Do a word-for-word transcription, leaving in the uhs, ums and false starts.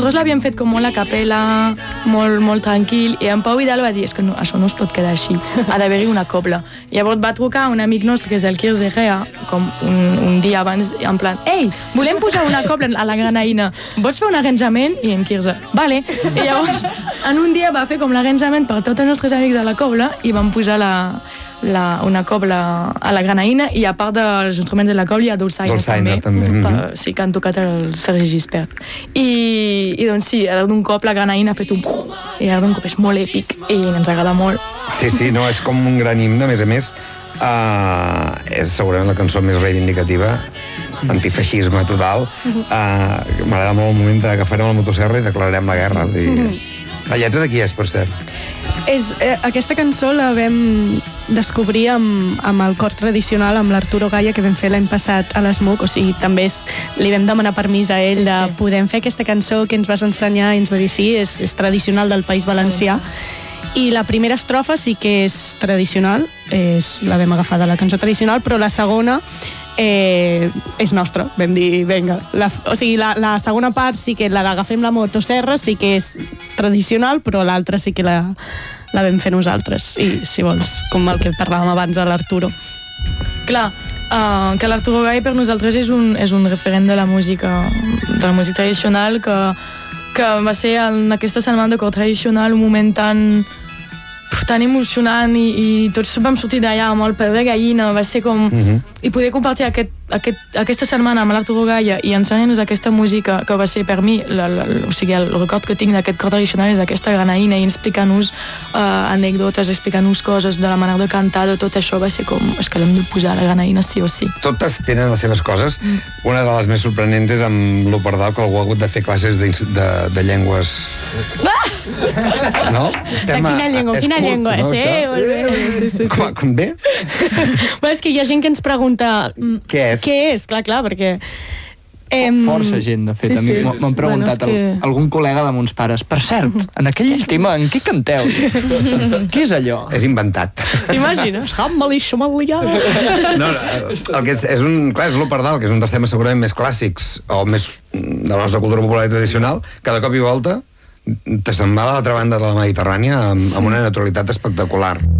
llavors l'havíem fet com molt a capella, molt, molt tranquil, i en Pau Vidal va dir, és que no, això no es pot quedar així, ha d'haver-hi una cobla. I llavors va trucar un amic nostre, que és el Quirze Herrera, com un, un dia abans, en plan, ei, volem posar una cobla a la Granaïna, vols fer un arranjament? I en Quirze, vale. I llavors, en un dia va fer com l'arranjament per tots els nostres amics de la cobla i van posar la, la, una cobla a la Granaïna, i a part dels instruments de la cobla hi ha dolçaines també, també. Per, sí, que han tocat el Sergi Gispert. I, i doncs sí, d'un cop la Granaïna ha fet un... i d'un cop és molt èpic i ens agrada molt. Sí, sí, no, és com un gran himne, a més a més. Uh, és segurament la cançó més reivindicativa, antifeixisme total. Uh, M'agrada molt el moment que farem la motosserra i declararem la guerra. I... La lletra de qui és, per cert? És, eh, aquesta cançó la vam descobrir amb, amb el cor tradicional, amb l'Arturo Gaya, que vam fer l'any passat a l'Smoke, o sigui, també és, li vam demanar permís a ell sí, de sí. Podem fer aquesta cançó que ens vas ensenyar, i ens va dir sí, és, és tradicional del País Valencià. I la primera estrofa sí que és tradicional, és, la vam agafar de la cançó tradicional, però la segona eh, és nostra, vam dir, vinga. La, o sigui, la, la segona part sí que la d'agafem la motosserra, sí que és tradicional, però l'altra sí que la, la vam fer nosaltres. I, si vols, com el que parlàvem abans de l'Arturo. Clar, uh, que l'Arturo Gay per nosaltres és un, és un referent de la música, de la música tradicional, que, que va ser en aquesta setmana de cor tradicional un moment tan... tan emocionant, i, i tots vam sortir d'allà amb el peu de gallina, va ser com... Uh-huh. I poder compartir aquest, aquest, aquesta setmana amb l'Arturo Gaya i ensenyar-nos aquesta música, que va ser per mi, la, la, o sigui, el record que tinc d'aquest cor tradicional és aquesta Granaïna, i explicar-nos uh, anècdotes, explicar-nos coses de la manera de cantar, de tot això va ser com, és que l'hem de posar a la Granaïna sí o sí. Totes tenen les seves coses. Mm. Una de les més sorprenents és amb l'Operdal, que algú ha hagut de fer classes de, de, de llengües... Ah! No? Tema, quina llengua, quina curt, llengua és, no, eh? Molt bé. Sí, sí, sí. Com, com bé? Però és que hi ha gent que ens pregunta què és? Què és? Clar, clar, perquè... Eh, Força gent, de fet. Sí, sí. A mi m'han preguntat bueno, que... algun col·lega de mons pares, per cert, en aquell tema, en què canteu? Què és allò? És inventat. T'imagines? Hamali, xamalià... No, el que és, és un... Clar, és l'Operdal, que és un dels temes segurament més clàssics, o més de la nostra cultura popular i tradicional. Cada cop i volta te se'n va a l'altra banda de la Mediterrània amb, sí. amb una naturalitat espectacular.